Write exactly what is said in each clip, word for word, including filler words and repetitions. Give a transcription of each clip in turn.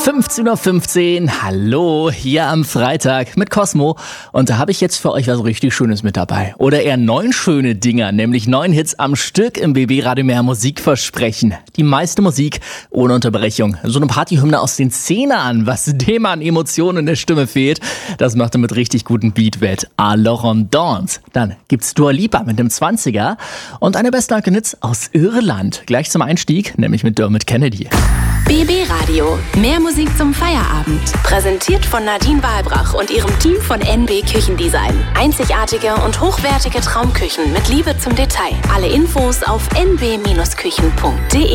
fünfzehn Uhr fünfzehn, hallo, hier am Freitag mit Cosmo. Und da habe ich jetzt für euch was richtig Schönes mit dabei. Oder eher neun schöne Dinger, nämlich neun Hits am Stück im B B Radio Mehr Musikversprechen. Die meiste Musik ohne Unterbrechung. So eine Partyhymne aus den Zehnern, was dem an Emotionen in der Stimme fehlt. Das macht er mit richtig guten Beat wett. Alors on danse. Dann gibt's Dua Lipa mit dem zwanziger und eine besten Hits aus Irland. Gleich zum Einstieg, nämlich mit Dermot Kennedy. B B Radio. Mehr Musik zum Feierabend. Präsentiert von Nadine Wahlbrach und ihrem Team von N B Küchendesign. Einzigartige und hochwertige Traumküchen mit Liebe zum Detail. Alle Infos auf n b Küchen punkt d e.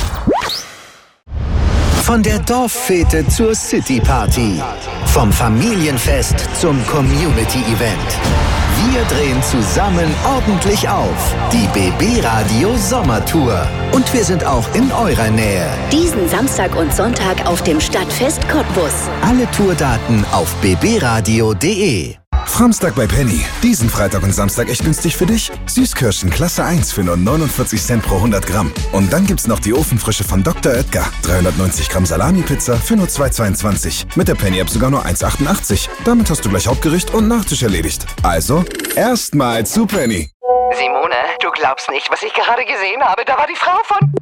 Von der Dorffete zur City-Party. Vom Familienfest zum Community-Event. Wir drehen zusammen ordentlich auf. Die B B Radio Sommertour. Und wir sind auch in eurer Nähe. Diesen Samstag und Sonntag auf dem Stadtfest Cottbus. Alle Tourdaten auf b b radio punkt d e. Framstag bei Penny. Diesen Freitag und Samstag echt günstig für dich. Süßkirschen Klasse eins für nur neunundvierzig Cent pro hundert Gramm. Und dann gibt's noch die Ofenfrische von Doktor Oetker. dreihundertneunzig Gramm Salami-Pizza für nur zwei Euro zweiundzwanzig. Mit der Penny-App sogar nur eins Euro achtundachtzig. Damit hast du gleich Hauptgericht und Nachtisch erledigt. Also, erstmal zu Penny. Simone, du glaubst nicht, was ich gerade gesehen habe. Da war die Frau von...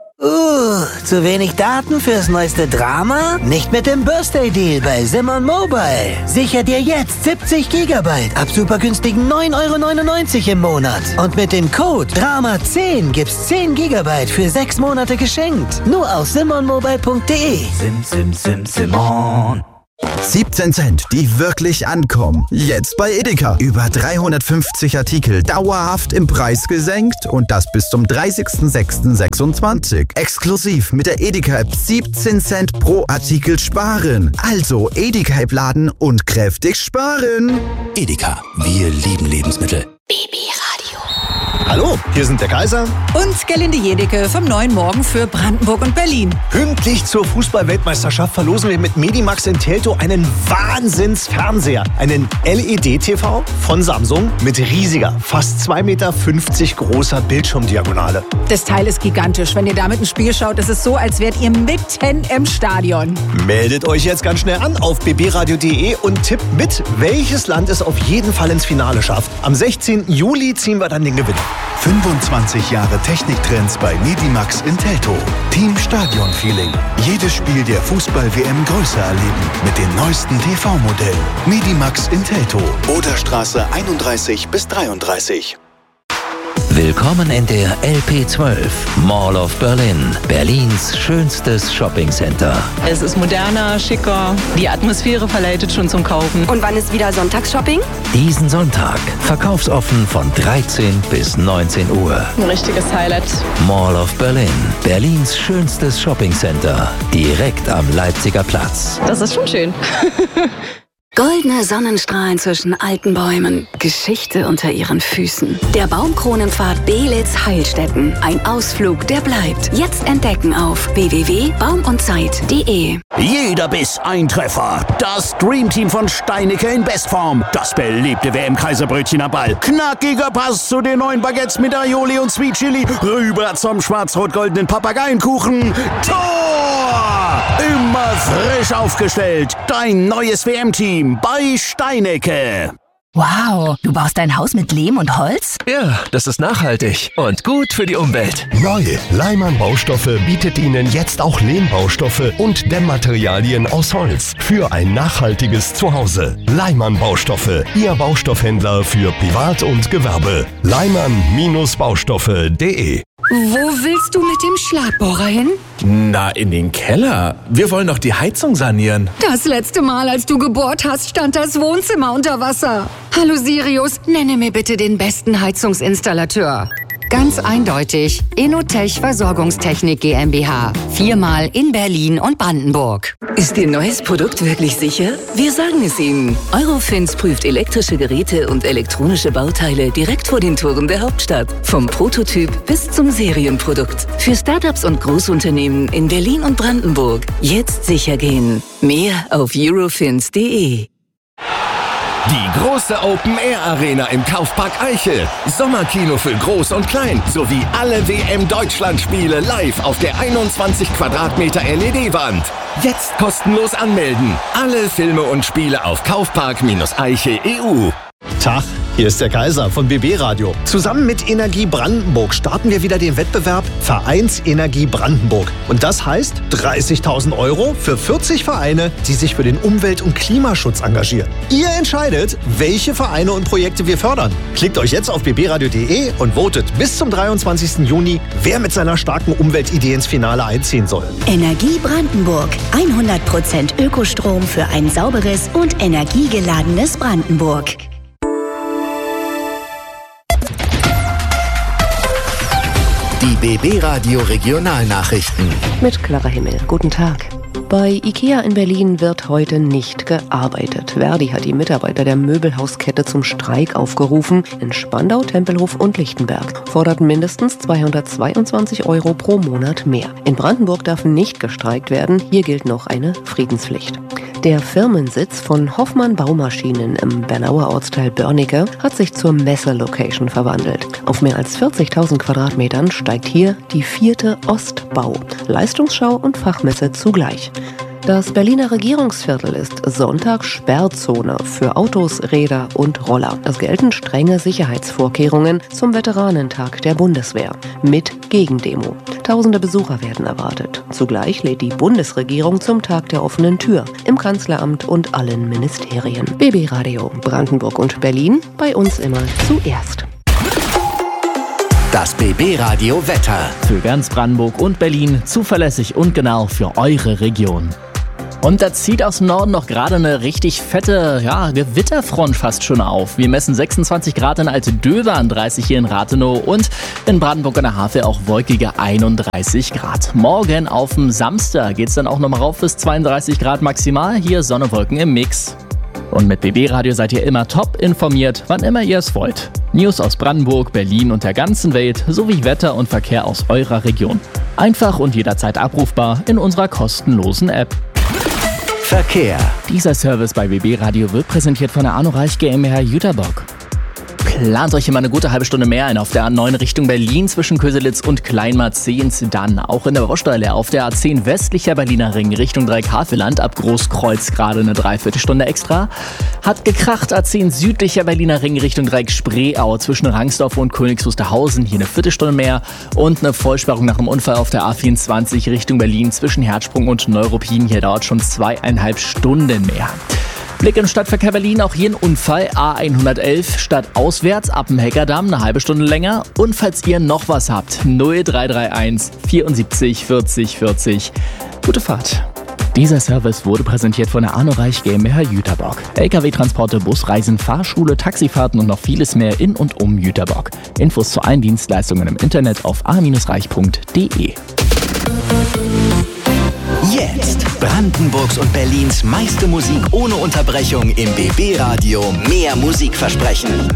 Uh, zu wenig Daten fürs neueste Drama? Nicht mit dem Birthday Deal bei Simon Mobile. Sicher dir jetzt siebzig Gigabyte ab super günstigen neun Euro neunundneunzig im Monat. Und mit dem Code Drama zehn gibt's zehn Gigabyte für sechs Monate geschenkt. Nur auf simon mobile punkt d e. Sim, sim, sim, Simon. siebzehn Cent, die wirklich ankommen. Jetzt bei Edeka. Über dreihundertfünfzig Artikel dauerhaft im Preis gesenkt und das bis zum dreißigsten sechsten sechsundzwanzig. Exklusiv mit der Edeka-App siebzehn Cent pro Artikel sparen. Also Edeka-App laden und kräftig sparen. Edeka, wir lieben Lebensmittel. B B Radio. Hallo, hier sind der Kaiser und Gerlinde Jedecke vom Neuen Morgen für Brandenburg und Berlin. Pünktlich zur Fußball-Weltmeisterschaft verlosen wir mit Medimax in Teltow einen Wahnsinnsfernseher. Einen L E D-T V von Samsung mit riesiger, fast zwei Meter fünfzig großer Bildschirmdiagonale. Das Teil ist gigantisch. Wenn ihr damit ein Spiel schaut, ist es so, als wärt ihr mitten im Stadion. Meldet euch jetzt ganz schnell an auf b b radio punkt d e und tippt mit, welches Land es auf jeden Fall ins Finale schafft. Am sechzehnten Juli ziehen wir dann den Gewinner. fünfundzwanzig Jahre Techniktrends bei Medimax in Teltow. Team Stadion Feeling. Jedes Spiel der Fußball-W M größer erleben mit den neuesten T V-Modellen. Medimax in Teltow. Oderstraße einunddreißig bis dreiunddreißig. Willkommen in der L P zwölf, Mall of Berlin, Berlins schönstes Shoppingcenter. Es ist moderner, schicker, die Atmosphäre verleitet schon zum Kaufen. Und wann ist wieder Sonntagsshopping? Diesen Sonntag, verkaufsoffen von dreizehn bis neunzehn Uhr. Ein richtiges Highlight. Mall of Berlin, Berlins schönstes Shoppingcenter, direkt am Leipziger Platz. Das ist schon schön. Goldene Sonnenstrahlen zwischen alten Bäumen. Geschichte unter ihren Füßen. Der Baumkronenpfad Belitz-Heilstätten. Ein Ausflug, der bleibt. Jetzt entdecken auf w w w punkt baum und zeit punkt d e. Jeder Biss ein Treffer. Das Dreamteam von Steinecke in Bestform. Das beliebte W M-Kaiserbrötchen am Ball. Knackiger Pass zu den neuen Baguettes mit Aioli und Sweet Chili. Rüber zum schwarz-rot-goldenen Papageienkuchen. Tor! Immer frisch aufgestellt. Dein neues W M-Team bei Steinecke. Wow, du baust dein Haus mit Lehm und Holz? Ja, das ist nachhaltig und gut für die Umwelt. Neu, Leimann Baustoffe bietet Ihnen jetzt auch Lehmbaustoffe und Dämmmaterialien aus Holz für ein nachhaltiges Zuhause. Leimann Baustoffe, Ihr Baustoffhändler für Privat und Gewerbe. Leimann Baustoffe punkt d e. Wo willst du mit dem Schlagbohrer hin? Na, in den Keller. Wir wollen doch die Heizung sanieren. Das letzte Mal, als du gebohrt hast, stand das Wohnzimmer unter Wasser. Hallo Sirius, nenne mir bitte den besten Heizungsinstallateur. Ganz eindeutig, Inotech Versorgungstechnik GmbH. Viermal in Berlin und Brandenburg. Ist Ihr neues Produkt wirklich sicher? Wir sagen es Ihnen. Eurofins prüft elektrische Geräte und elektronische Bauteile direkt vor den Toren der Hauptstadt. Vom Prototyp bis zum Serienprodukt. Für Startups und Großunternehmen in Berlin und Brandenburg. Jetzt sicher gehen. Mehr auf eurofins punkt d e. Die große Open-Air-Arena im Kaufpark Eichel. Sommerkino für Groß und Klein sowie alle W M-Deutschland-Spiele live auf der einundzwanzig Quadratmeter L E D-Wand. Jetzt kostenlos anmelden. Alle Filme und Spiele auf kaufpark-eichel punkt e u. Tag, hier ist der Kaiser von B B Radio. Zusammen mit Energie Brandenburg starten wir wieder den Wettbewerb Vereinsenergie Brandenburg. Und das heißt dreißigtausend Euro für vierzig Vereine, die sich für den Umwelt- und Klimaschutz engagieren. Ihr entscheidet, welche Vereine und Projekte wir fördern. Klickt euch jetzt auf b b radio punkt d e und votet bis zum dreiundzwanzigsten Juni, wer mit seiner starken Umweltidee ins Finale einziehen soll. Energie Brandenburg. hundert Prozent Ökostrom für ein sauberes und energiegeladenes Brandenburg. Die B B Radio Regionalnachrichten. Mit Clara Himmel. Guten Tag. Bei IKEA in Berlin wird heute nicht gearbeitet. Verdi hat die Mitarbeiter der Möbelhauskette zum Streik aufgerufen. In Spandau, Tempelhof und Lichtenberg forderten mindestens zweihundertzweiundzwanzig Euro pro Monat mehr. In Brandenburg darf nicht gestreikt werden. Hier gilt noch eine Friedenspflicht. Der Firmensitz von Hoffmann Baumaschinen im Bernauer Ortsteil Börnecke hat sich zur Messe-Location verwandelt. Auf mehr als vierzigtausend Quadratmetern steigt hier die vierte Ostbau. Leistungsschau und Fachmesse zugleich. Das Berliner Regierungsviertel ist Sonntag Sperrzone für Autos, Räder und Roller. Es gelten strenge Sicherheitsvorkehrungen zum Veteranentag der Bundeswehr mit Gegendemo. Tausende Besucher werden erwartet. Zugleich lädt die Bundesregierung zum Tag der offenen Tür im Kanzleramt und allen Ministerien. B B Radio Brandenburg und Berlin, bei uns immer zuerst. Das B B Radio Wetter. Für ganz Brandenburg und Berlin zuverlässig und genau für eure Region. Und da zieht aus dem Norden noch gerade eine richtig fette, ja, Gewitterfront fast schon auf. Wir messen sechsundzwanzig Grad in Alte-Döbern, dreißig hier in Rathenow und in Brandenburg an der Havel auch wolkige einunddreißig Grad. Morgen auf dem Samstag geht's dann auch nochmal rauf bis zweiunddreißig Grad maximal. Hier Sonne, Wolken im Mix. Und mit B B Radio seid ihr immer top informiert, wann immer ihr es wollt. News aus Brandenburg, Berlin und der ganzen Welt sowie Wetter und Verkehr aus eurer Region. Einfach und jederzeit abrufbar in unserer kostenlosen App. Verkehr. Dieser Service bei B B Radio wird präsentiert von der Arno-Reich GmbH Jüterbock. Plant euch immer eine gute halbe Stunde mehr ein auf der A neun Richtung Berlin zwischen Köselitz und Kleinmarzehns. Dann auch in der Baustelle auf der A zehn westlicher Berliner Ring Richtung Dreieckhavelland ab Großkreuz gerade eine Dreiviertelstunde extra. Hat gekracht A zehn südlicher Berliner Ring Richtung Dreieck Spreeau zwischen Rangsdorf und Königs Wusterhausen. Hier eine Viertelstunde mehr. Und eine Vollsperrung nach einem Unfall auf der A vierundzwanzig Richtung Berlin zwischen Herzsprung und Neuruppin. Hier dauert schon zweieinhalb Stunden mehr. Blick im Stadtverkehr Berlin, auch hier ein Unfall, A hundertelf stadtauswärts ab dem Heckerdamm, eine halbe Stunde länger. Und falls ihr noch was habt, null drei drei eins vierundsiebzig vierzig vierzig. Gute Fahrt. Dieser Service wurde präsentiert von der Arno-Reich GmbH Jüterbock. L K W-Transporte, Busreisen, Fahrschule, Taxifahrten und noch vieles mehr in und um Jüterbock. Infos zu allen Dienstleistungen im Internet auf a reich punkt de. Jetzt Brandenburgs und Berlins meiste Musik ohne Unterbrechung im B B Radio. Mehr Musikversprechen.